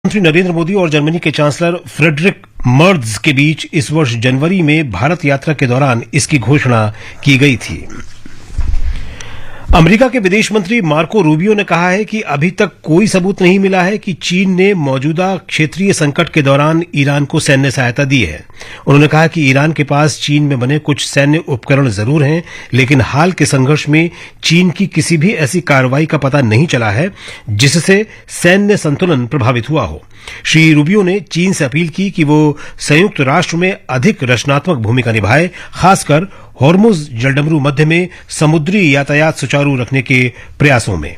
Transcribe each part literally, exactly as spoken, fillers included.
प्रधानमंत्री नरेंद्र मोदी और जर्मनी के चांसलर फ्रेडरिक मर्ज के बीच इस वर्ष जनवरी में भारत यात्रा के दौरान इसकी घोषणा की गई थी। अमेरिका के विदेश मंत्री मार्को रूबियो ने कहा है कि अभी तक कोई सबूत नहीं मिला है कि चीन ने मौजूदा क्षेत्रीय संकट के दौरान ईरान को सैन्य सहायता दी है। उन्होंने कहा कि ईरान के पास चीन में बने कुछ सैन्य उपकरण जरूर हैं, लेकिन हाल के संघर्ष में चीन की किसी भी ऐसी कार्रवाई का पता नहीं चला है जिससे सैन्य संतुलन प्रभावित हुआ हो। श्री रूबियो ने चीन से अपील की कि वो संयुक्त राष्ट्र में अधिक रचनात्मक भूमिका निभाए, खासकर हॉर्मुज जलडमरू मध्य में समुद्री यातायात सुचारू रखने के प्रयासों में।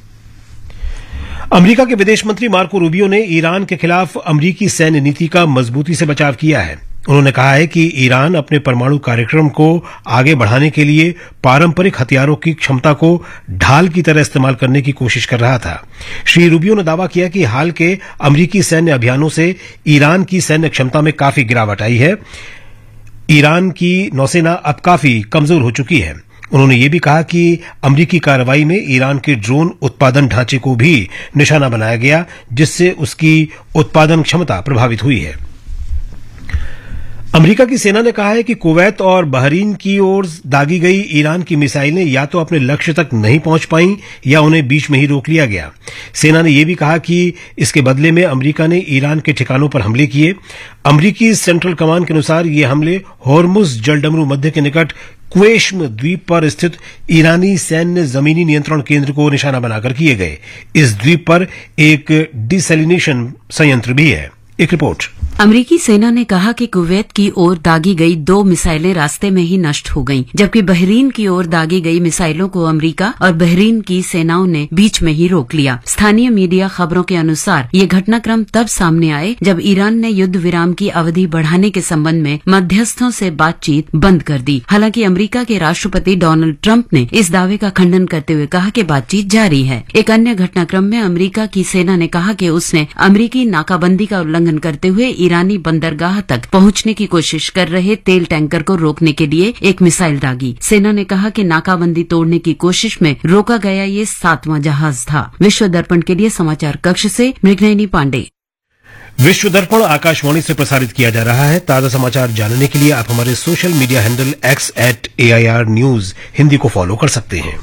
अमेरिका के विदेश मंत्री मार्को रूबियो ने ईरान के खिलाफ अमेरिकी सैन्य नीति का मजबूती से बचाव किया है। उन्होंने कहा है कि ईरान अपने परमाणु कार्यक्रम को आगे बढ़ाने के लिए पारंपरिक हथियारों की क्षमता को ढाल की तरह इस्तेमाल करने की कोशिश कर रहा था। श्री रूबियो ने दावा किया कि हाल के अमेरिकी सैन्य अभियानों से ईरान की सैन्य क्षमता में काफी गिरावट आई है। ईरान की नौसेना अब काफी कमजोर हो चुकी है। उन्होंने ये भी कहा कि अमेरिकी कार्रवाई में ईरान के ड्रोन उत्पादन ढांचे को भी निशाना बनाया गया, जिससे उसकी उत्पादन क्षमता प्रभावित हुई है। अमेरिका की सेना ने कहा है कि कुवैत और बहरीन की ओर दागी गई ईरान की मिसाइलें या तो अपने लक्ष्य तक नहीं पहुंच पाईं या उन्हें बीच में ही रोक लिया गया। सेना ने यह भी कहा कि इसके बदले में अमेरिका ने ईरान के ठिकानों पर हमले किए। अमेरिकी सेंट्रल कमांड के अनुसार ये हमले हॉर्मुज जलडमरू मध्य के निकट क्वेश्म द्वीप पर स्थित ईरानी सैन्य जमीनी नियंत्रण केंद्र को निशाना बनाकर किए गए। इस द्वीप पर एक डिसैलिनेशन संयंत्र भी है। एक रिपोर्ट। अमेरिकी सेना ने कहा कि कुवैत की ओर दागी गई दो मिसाइलें रास्ते में ही नष्ट हो गईं, जबकि बहरीन की ओर दागी गई मिसाइलों को अमेरिका और बहरीन की सेनाओं ने बीच में ही रोक लिया। स्थानीय मीडिया खबरों के अनुसार ये घटनाक्रम तब सामने आए जब ईरान ने युद्ध विराम की अवधि बढ़ाने के संबंध में मध्यस्थों से बातचीत बंद कर दी। हालांकि अमेरिका के राष्ट्रपति डोनाल्ड ट्रंप ने इस दावे का खंडन करते हुए कहा कि बातचीत जारी है। एक अन्य घटनाक्रम में अमेरिका की सेना ने कहा कि उसने अमेरिकी नाकाबंदी का उल्लंघन करते हुए ईरानी बंदरगाह तक पहुंचने की कोशिश कर रहे तेल टैंकर को रोकने के लिए एक मिसाइल दागी। सेना ने कहा कि नाकाबंदी तोड़ने की कोशिश में रोका गया ये सातवां जहाज था। विश्व दर्पण के लिए समाचार कक्ष से मृगनयनी पांडे। विश्व दर्पण आकाशवाणी से प्रसारित किया जा रहा है। ताजा समाचार जानने के लिए आप हमारे social media handle x eight A I R news Hindi को फॉलो कर सकते हैं।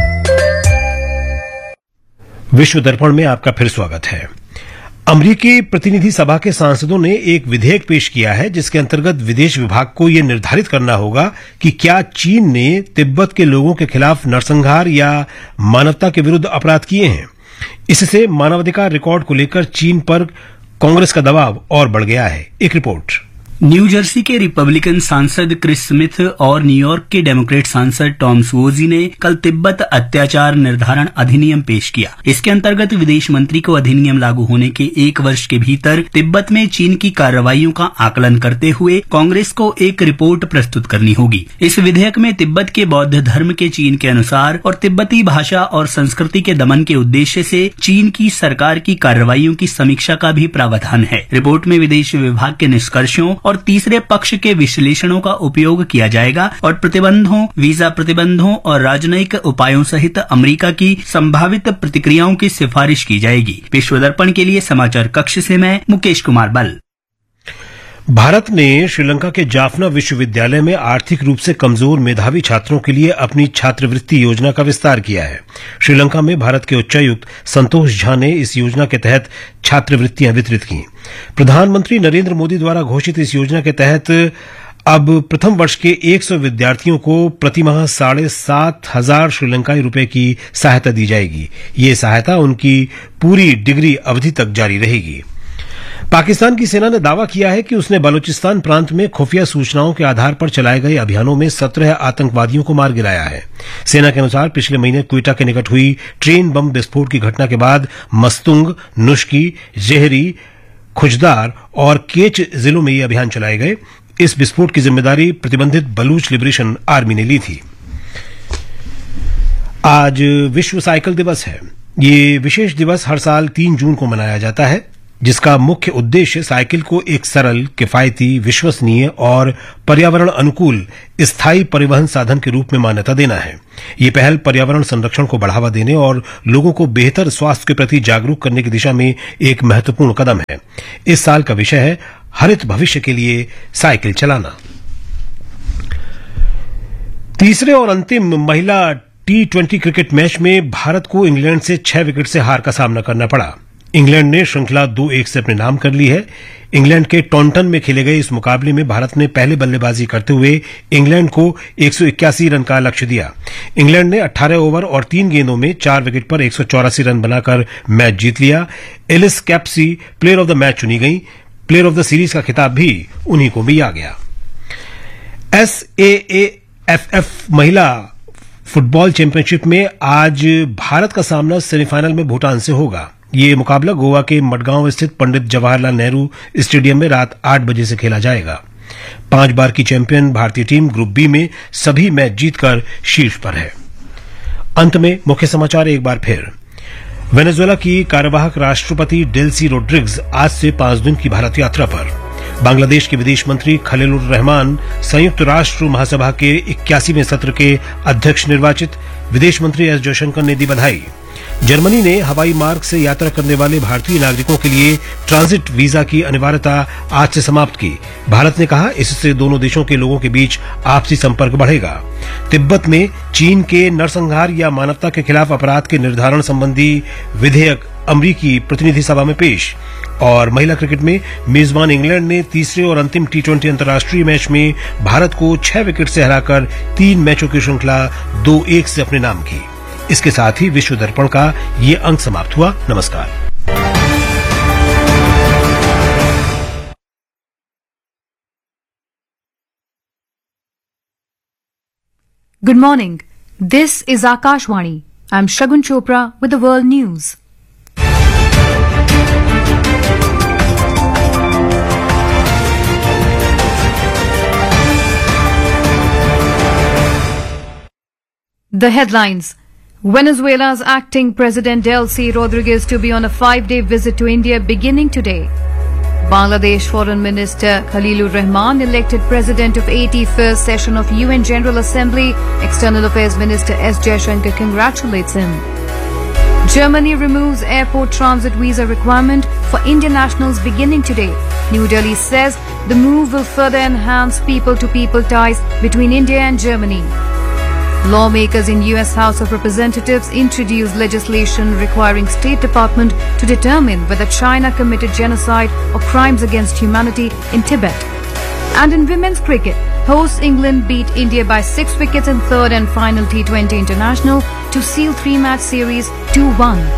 विश्व दर्पण में आपका फिर स्वागत है। अमेरिकी प्रतिनिधि सभा के सांसदों ने एक विधेयक पेश किया है जिसके अंतर्गत विदेश विभाग को यह निर्धारित करना होगा कि क्या चीन ने तिब्बत के लोगों के खिलाफ नरसंहार या मानवता के विरुद्ध अपराध किए हैं। इससे मानवाधिकार रिकॉर्ड को लेकर चीन पर कांग्रेस का दबाव और बढ़ गया है। एक रिपोर्ट। न्यू जर्सी के रिपब्लिकन सांसद क्रिस स्मिथ और न्यूयॉर्क के डेमोक्रेट सांसद टॉम सुओजी ने कल तिब्बत अत्याचार निर्धारण अधिनियम पेश किया। इसके अंतर्गत विदेश मंत्री को अधिनियम लागू होने के एक वर्ष के भीतर तिब्बत में चीन की कार्रवाइयों का आकलन करते हुए कांग्रेस को एक रिपोर्ट प्रस्तुत करनी होगी। इस विधेयक में तिब्बत के बौद्ध धर्म के चीन के अनुसार और तिब्बती भाषा और संस्कृति के दमन के उद्देश्य से चीन की सरकार की कार्रवाइयों की समीक्षा का भी प्रावधान है। रिपोर्ट में विदेश विभाग के निष्कर्षों और तीसरे पक्ष के विश्लेषणों का उपयोग किया जाएगा और प्रतिबंधों, वीजा प्रतिबंधों और राजनयिक उपायों सहित अमेरिका की संभावित प्रतिक्रियाओं की सिफारिश की जाएगी। विश्व दर्पण के लिए समाचार कक्ष से मैं मुकेश कुमार बल। भारत ने श्रीलंका के जाफना विश्वविद्यालय में आर्थिक रूप से कमजोर मेधावी छात्रों के लिए अपनी छात्रवृत्ति योजना का विस्तार किया है। श्रीलंका में भारत के उच्चायुक्त संतोष झा ने इस योजना के तहत छात्रवृत्तियां वितरित की। प्रधानमंत्री नरेंद्र मोदी द्वारा घोषित इस योजना के तहत अब प्रथम वर्ष के सौ विद्यार्थियों को प्रतिमाह साढ़े सात हजार श्रीलंकाई रुपए की सहायता दी जाएगी। ये सहायता उनकी पूरी डिग्री अवधि तक जारी रहेगी। पाकिस्तान की सेना ने दावा किया है कि उसने बलूचिस्तान प्रांत में खुफिया सूचनाओं के आधार पर चलाए गए अभियानों में सत्रह आतंकवादियों को मार गिराया है। सेना के अनुसार पिछले महीने क्वेटा के निकट हुई ट्रेन बम विस्फोट की घटना के बाद मस्तुंग, नुश्की, जेहरी, खुजदार और केच जिलों में ये अभियान चलाए गए। इस विस्फोट की जिम्मेदारी प्रतिबंधित बलूच लिबरेशन आर्मी ने ली थी। आज विश्व साइकिल दिवस है। ये विशेष दिवस हर साल तीन जून को मनाया जाता है। जिसका मुख्य उद्देश्य साइकिल को एक सरल, किफायती, विश्वसनीय और पर्यावरण अनुकूल स्थायी परिवहन साधन के रूप में मान्यता देना है। ये पहल पर्यावरण संरक्षण को बढ़ावा देने और लोगों को बेहतर स्वास्थ्य के प्रति जागरूक करने की दिशा में एक महत्वपूर्ण कदम है। इस साल का विषय है हरित भविष्य के लिए साइकिल चलाना। तीसरे और अंतिम महिला टी ट्वेंटी क्रिकेट मैच में भारत को इंग्लैंड से छह विकेट से हार का सामना करना पड़ा। इंग्लैंड ने श्रृंखला दो एक से अपने नाम कर ली है। इंग्लैंड के टॉन्टन में खेले गए इस मुकाबले में भारत ने पहले बल्लेबाजी करते हुए इंग्लैंड को एक सौ इक्यासी रन का लक्ष्य दिया। इंग्लैंड ने अठारह ओवर और तीन गेंदों में चार विकेट पर एक सौ चौरासी रन बनाकर मैच जीत लिया। Alice Capsey player of the match चुनी गई। प्लेयर ऑफ द सीरीज का खिताब भी उन्हीं को भी आ गया। S A A F F महिला फुटबॉल चैंपियनशिप में आज भारत का सामना सेमीफाइनल में भूटान से होगा। ये मुकाबला गोवा के मडगांव स्थित पंडित जवाहरलाल नेहरू स्टेडियम में रात आठ बजे से खेला जाएगा। पांच बार की चैंपियन भारतीय टीम ग्रुप बी में सभी मैच जीतकर शीर्ष पर है। अंत में मुख्य समाचार एक बार फिर। वेनेजुएला की कार्यवाहक राष्ट्रपति डेल्सी रोड्रिग्स आज से पांच दिन की भारत यात्रा पर। बांग्लादेश के विदेश मंत्री खलीलुर रहमान संयुक्त राष्ट्र महासभा के इक्यासीवें सत्र के अध्यक्ष निर्वाचित। विदेश मंत्री एस जयशंकर ने दी बधाई। जर्मनी ने हवाई मार्ग से यात्रा करने वाले भारतीय नागरिकों के लिए ट्रांजिट वीजा की अनिवार्यता आज से समाप्त की। भारत ने कहा इससे दोनों देशों के लोगों के बीच आपसी संपर्क बढ़ेगा। तिब्बत में चीन के नरसंहार या मानवता के खिलाफ अपराध के निर्धारण संबंधी विधेयक अमरीकी प्रतिनिधि सभा में पेश। और महिला क्रिकेट में मेजबान इंग्लैंड ने तीसरे और अंतिम टी ट्वेंटी अंतर्राष्ट्रीय मैच में भारत को छह विकेट से हराकर तीन मैचों की श्रृंखला दो एक से अपने नाम की। इसके साथ ही विश्व दर्पण का ये अंक समाप्त हुआ। नमस्कार। Good morning. This is Akashvani. I'm Shagun Chopra with the World News. The headlines. Venezuela's acting President Delcy Rodriguez to be on a five-day visit to India beginning today. Bangladesh Foreign Minister Khalilur Rahman elected President of eighty-first session of U N General Assembly. External Affairs Minister S. Jaishankar congratulates him. Germany removes airport transit visa requirement for Indian nationals beginning today. New Delhi says the move will further enhance people-to-people ties between India and Germany. Lawmakers in U S House of Representatives introduced legislation requiring State Department to determine whether China committed genocide or crimes against humanity in Tibet. And in women's cricket, hosts England beat India by six wickets in third and final T twenty international to seal three-match series two one.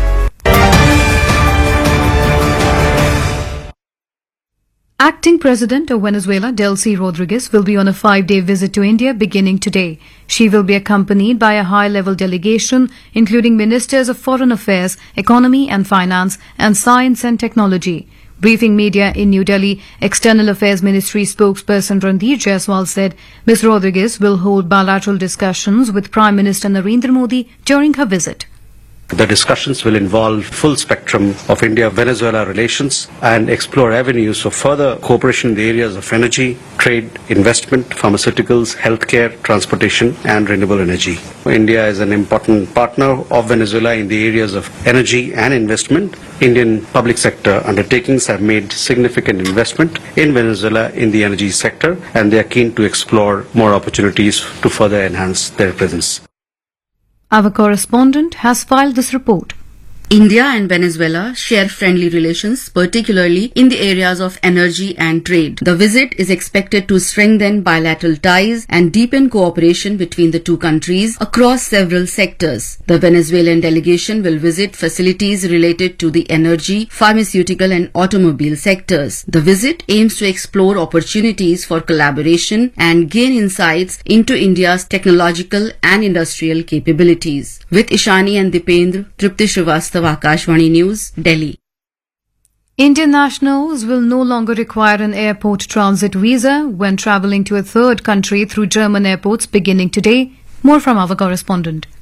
Acting President of Venezuela, Delcy Rodriguez, will be on a five-day visit to India beginning today. She will be accompanied by a high-level delegation, including Ministers of Foreign Affairs, Economy and Finance, and Science and Technology. Briefing media in New Delhi, External Affairs Ministry spokesperson Randeer Jaiswal said Miz Rodriguez will hold bilateral discussions with Prime Minister Narendra Modi during her visit. The discussions will involve full spectrum of India-Venezuela relations and explore avenues for further cooperation in the areas of energy, trade, investment, pharmaceuticals, healthcare, transportation and renewable energy. India is an important partner of Venezuela in the areas of energy and investment. Indian public sector undertakings have made significant investment in Venezuela in the energy sector, and they are keen to explore more opportunities to further enhance their presence. Our correspondent has filed this report. India and Venezuela share friendly relations, particularly in the areas of energy and trade. The visit is expected to strengthen bilateral ties and deepen cooperation between the two countries across several sectors. The Venezuelan delegation will visit facilities related to the energy, pharmaceutical and automobile sectors. The visit aims to explore opportunities for collaboration and gain insights into India's technological and industrial capabilities. With Ishani and Dipendra, Tripti Srivastava, Akashvani News, Delhi. Indian nationals will no longer require an airport transit visa when travelling to a third country through German airports beginning today. More from our correspondent.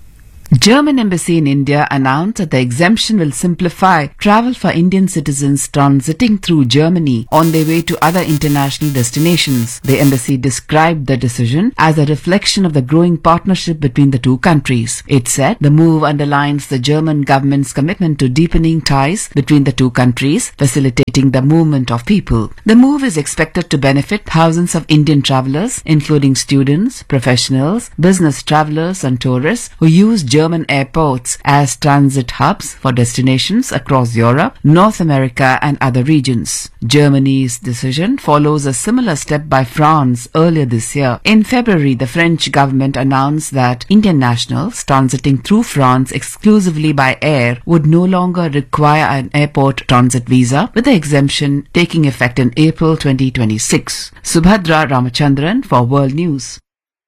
German embassy in India announced that the exemption will simplify travel for Indian citizens transiting through Germany on their way to other international destinations. The embassy described the decision as a reflection of the growing partnership between the two countries. It said the move underlines the German government's commitment to deepening ties between the two countries, facilitating the movement of people. The move is expected to benefit thousands of Indian travelers, including students, professionals, business travelers and tourists who use German airports as transit hubs for destinations across Europe, North America and other regions. Germany's decision follows a similar step by France earlier this year. In February, the French government announced that Indian nationals transiting through France exclusively by air would no longer require an airport transit visa, with the exemption taking effect in April twenty twenty-six. Subhadra Ramachandran for World News.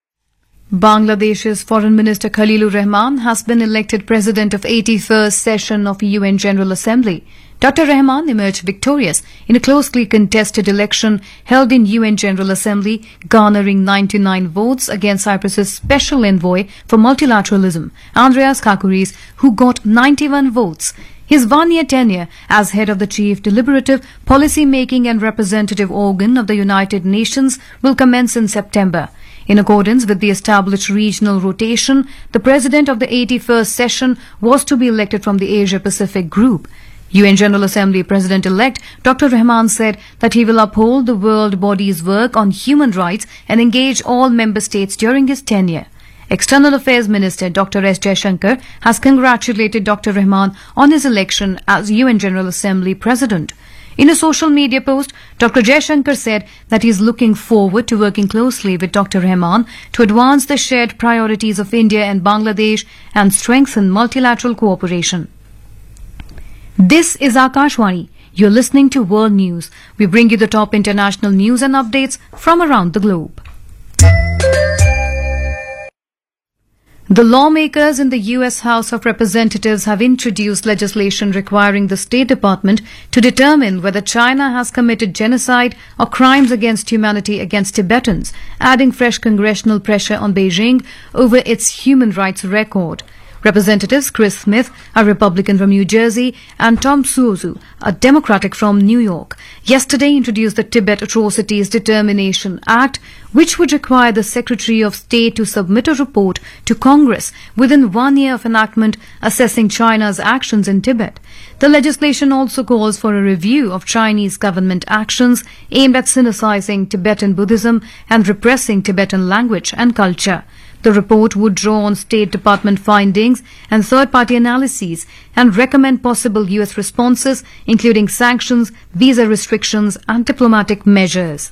Bangladesh's Foreign Minister Khalilur Rahman has been elected President of eighty-first session of U N General Assembly. Doctor Rahman emerged victorious in a closely contested election held in U N General Assembly, garnering ninety-nine votes against Cyprus's Special Envoy for Multilateralism, Andreas Kakouris, who got ninety-one votes. His one-year tenure as head of the chief deliberative, policy-making and representative organ of the United Nations will commence in September. In accordance with the established regional rotation, the president of the eighty-first session was to be elected from the Asia-Pacific group. U N General Assembly President-elect Doctor Rahman said that he will uphold the world body's work on human rights and engage all member states during his tenure. External Affairs Minister Doctor S. Jaishankar has congratulated Doctor Rahman on his election as U N General Assembly President. In a social media post, Doctor Jaishankar said that he is looking forward to working closely with Doctor Rahman to advance the shared priorities of India and Bangladesh and strengthen multilateral cooperation. This is Akashwani. You're listening to World News. We bring you the top international news and updates from around the globe. The lawmakers in the U S House of Representatives have introduced legislation requiring the State Department to determine whether China has committed genocide or crimes against humanity against Tibetans, adding fresh congressional pressure on Beijing over its human rights record. Representatives Chris Smith, a Republican from New Jersey, and Tom Suozzi, a Democratic from New York, yesterday introduced the Tibet Atrocities Determination Act, which would require the Secretary of State to submit a report to Congress within one year of enactment assessing China's actions in Tibet. The legislation also calls for a review of Chinese government actions aimed at sinicizing Tibetan Buddhism and repressing Tibetan language and culture. The report would draw on State Department findings and third-party analyses and recommend possible U S responses, including sanctions, visa restrictions and diplomatic measures.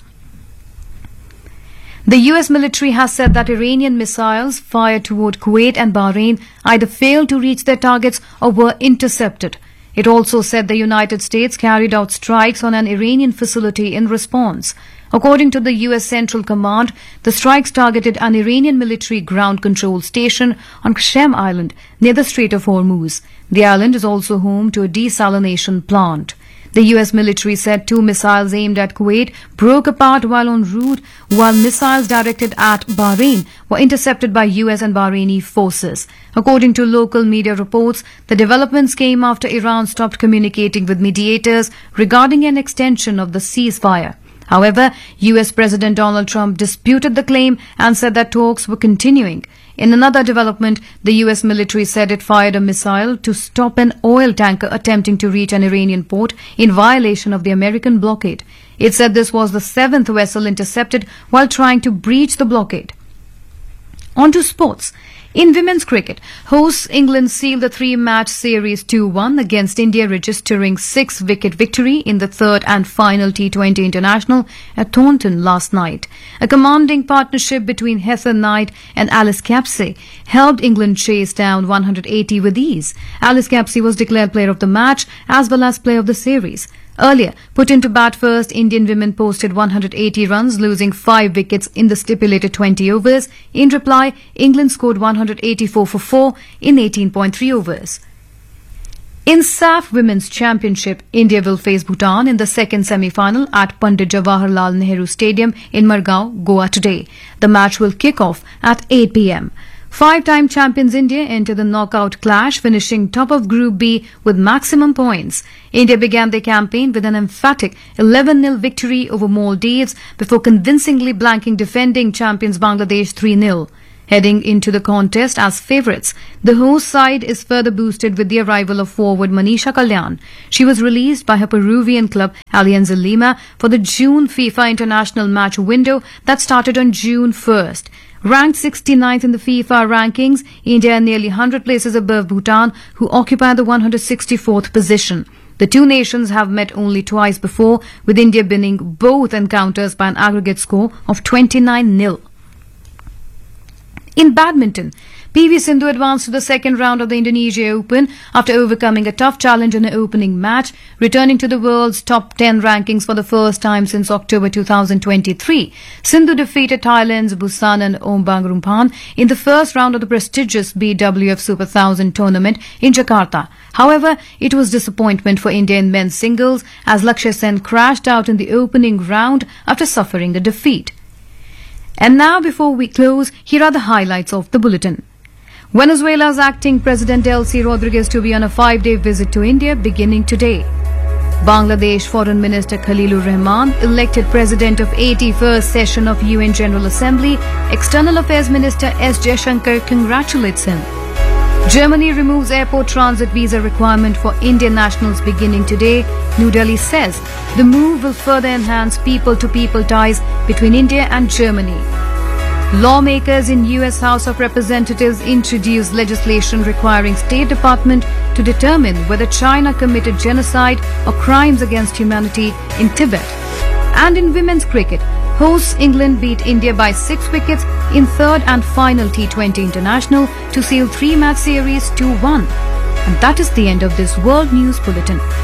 The U S military has said that Iranian missiles fired toward Kuwait and Bahrain either failed to reach their targets or were intercepted. It also said the United States carried out strikes on an Iranian facility in response. According to the U S Central Command, the strikes targeted an Iranian military ground control station on Qasem Island near the Strait of Hormuz. The island is also home to a desalination plant. The U S military said two missiles aimed at Kuwait broke apart while en route, while missiles directed at Bahrain were intercepted by U S and Bahraini forces. According to local media reports, the developments came after Iran stopped communicating with mediators regarding an extension of the ceasefire. However, U S President Donald Trump disputed the claim and said that talks were continuing. In another development, the U S military said it fired a missile to stop an oil tanker attempting to reach an Iranian port in violation of the American blockade. It said this was the seventh vessel intercepted while trying to breach the blockade. On to sports. In women's cricket, hosts England sealed the three-match series two one against India, registering six-wicket victory in the third and final T twenty international at Taunton last night. A commanding partnership between Heather Knight and Alice Capsey helped England chase down one hundred eighty with ease. Alice Capsey was declared player of the match as well as player of the series. Earlier, put into bat first, Indian women posted one hundred eighty runs, losing five wickets in the stipulated twenty overs. In reply, England scored one hundred eighty-four for four in eighteen point three overs. In S A F Women's Championship, India will face Bhutan in the second semi-final at Pandit Jawaharlal Nehru Stadium in Margao, Goa today. The match will kick off at eight p m. Five-time champions India enter the knockout clash, finishing top of Group B with maximum points. India began their campaign with an emphatic eleven nil victory over Maldives before convincingly blanking defending champions Bangladesh three nil. Heading into the contest as favourites, the host side is further boosted with the arrival of forward Manisha Kalyan. She was released by her Peruvian club Alianza Lima for the June FIFA international match window that started on June first. Ranked sixty-ninth in the FIFA rankings, India are nearly one hundred places above Bhutan, who occupy the one hundred sixty-fourth position. The two nations have met only twice before, with India winning both encounters by an aggregate score of twenty-nine nil. In badminton, P V Sindhu advanced to the second round of the Indonesia Open after overcoming a tough challenge in her opening match, returning to the world's top ten rankings for the first time since October two thousand twenty-three. Sindhu defeated Thailand's Busanan Ombangrumphan in the first round of the prestigious B W F Super one thousand tournament in Jakarta. However, it was disappointment for India in men's singles as Lakshya Sen crashed out in the opening round after suffering a defeat. And now, before we close, here are the highlights of the bulletin. Venezuela's acting President Delcy Rodriguez to be on a five-day visit to India beginning today. Bangladesh Foreign Minister Khalilur Rahman elected President of eighty-first session of U N General Assembly. External Affairs Minister S. Jaishankar congratulates him. Germany removes airport transit visa requirement for Indian nationals beginning today. New Delhi says the move will further enhance people-to-people ties between India and Germany. Lawmakers in U S House of Representatives introduced legislation requiring State Department to determine whether China committed genocide or crimes against humanity in Tibet. And in women's cricket, hosts England beat India by six wickets in third and final T twenty international to seal three-match series two one. And that is the end of this World News Bulletin.